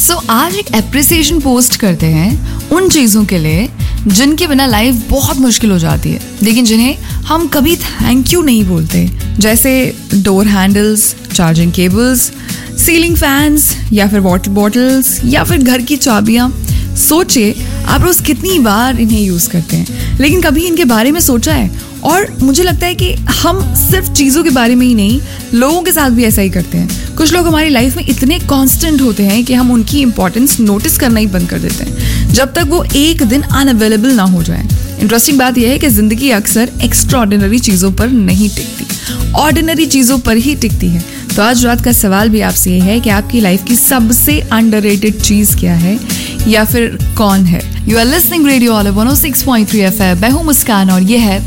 आज एक appreciation post करते हैं उन चीज़ों के लिए जिनके बिना लाइफ बहुत मुश्किल हो जाती है, लेकिन जिन्हें हम कभी थैंक यू नहीं बोलते, जैसे door handles, charging cables, ceiling fans या फिर वाटर बॉटल्स या फिर घर की चाबियाँ। सोचिए आप रोज कितनी बार इन्हें यूज़ करते हैं, लेकिन कभी इनके बारे में सोचा है? और मुझे लगता है कि हम सिर्फ चीज़ों के बारे में ही नहीं, लोगों के साथ भी ऐसा ही करते हैं। कुछ लोग हमारी लाइफ में इतने कांस्टेंट होते हैं कि हम उनकी इंपॉर्टेंस नोटिस करना ही बंद कर देते हैं जब तक वो एक दिन अनअवेलेबल ना हो जाए। इंटरेस्टिंग बात यह है कि जिंदगी अक्सर एक्स्ट्राऑर्डिनरी चीज़ों पर नहीं टिकती, ऑर्डिनरी चीज़ों पर ही टिकती है। तो आज रात का सवाल भी आपसे ये है कि आपकी लाइफ की सबसे अंडररेटेड चीज़ क्या है या फिर कौन है? You are listening radio all 106.3 FM। मैं हूँ मुस्कान और ये है